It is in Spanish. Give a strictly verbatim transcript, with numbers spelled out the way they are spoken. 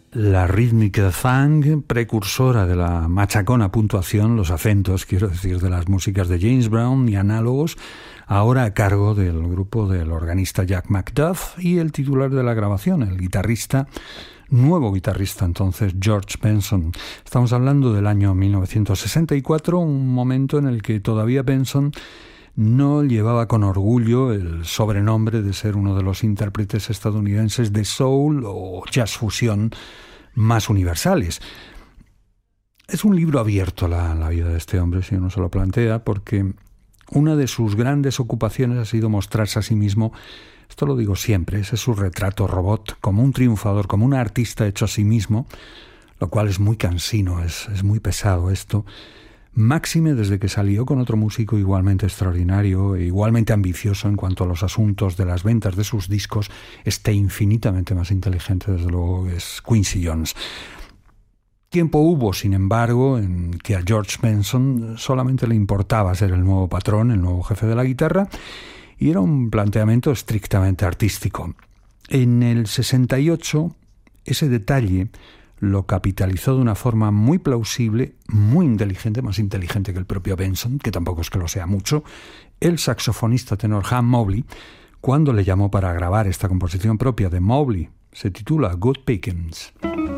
La rítmica funk, precursora de la machacona puntuación, los acentos, quiero decir, de las músicas de James Brown y análogos, ahora a cargo del grupo del organista Jack McDuff y el titular de la grabación, el guitarrista, nuevo guitarrista entonces, George Benson. Estamos hablando del año mil novecientos sesenta y cuatro, un momento en el que todavía Benson no llevaba con orgullo el sobrenombre de ser uno de los intérpretes estadounidenses de soul o jazz fusión más universales. Es un libro abierto la, la vida de este hombre, si uno se lo plantea, porque una de sus grandes ocupaciones ha sido mostrarse a sí mismo, esto lo digo siempre, ese es su retrato robot, como un triunfador, como un artista hecho a sí mismo, lo cual es muy cansino, es, es muy pesado esto. Máxime desde que salió con otro músico igualmente extraordinario e igualmente ambicioso en cuanto a los asuntos de las ventas de sus discos, este infinitamente más inteligente, desde luego, es Quincy Jones. Tiempo hubo, sin embargo, en que a George Benson solamente le importaba ser el nuevo patrón, el nuevo jefe de la guitarra, y era un planteamiento estrictamente artístico. En el sesenta y ocho, ese detalle lo capitalizó de una forma muy plausible, muy inteligente, más inteligente que el propio Benson, que tampoco es que lo sea mucho, el saxofonista tenor Ham Mobley, cuando le llamó para grabar esta composición propia de Mobley. Se titula Good Pickings.